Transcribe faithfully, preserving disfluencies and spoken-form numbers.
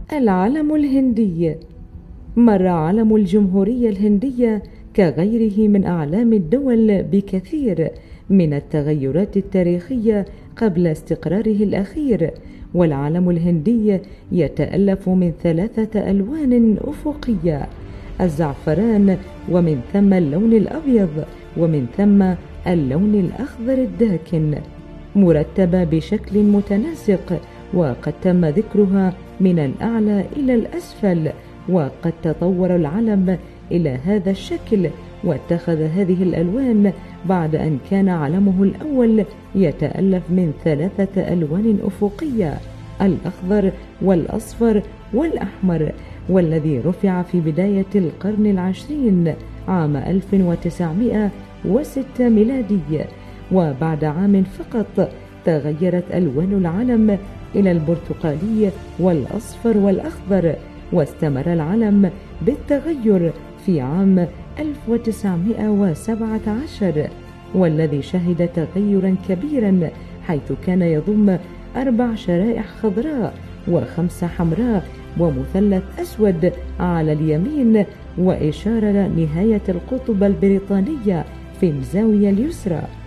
العلم الهندي. مر علم الجمهورية الهندية كغيره من أعلام الدول بكثير من التغيرات التاريخية قبل استقراره الأخير، والعلم الهندي يتألف من ثلاثة ألوان أفقية: الزعفران، ومن ثم اللون الأبيض، ومن ثم اللون الأخضر الداكن، مرتبة بشكل متناسق، وقد تم ذكرها من الأعلى إلى الأسفل. وقد تطور العلم إلى هذا الشكل واتخذ هذه الألوان بعد أن كان علمه الأول يتألف من ثلاثة ألوان أفقية: الأخضر والأصفر والأحمر، والذي رفع في بداية القرن العشرين عام ألف وتسعمائة وستة ميلادي. وبعد عام فقط تغيرت ألوان العلم إلى البرتقالي والأصفر والأخضر، واستمر العلم بالتغير في عام ألف وتسعمائة وسبعة عشر، والذي شهد تغيرا كبيرا، حيث كان يضم أربع شرائح خضراء وخمسة حمراء ومثلث أسود على اليمين، وإشارة نهاية القطب البريطانية في الزاوية اليسرى.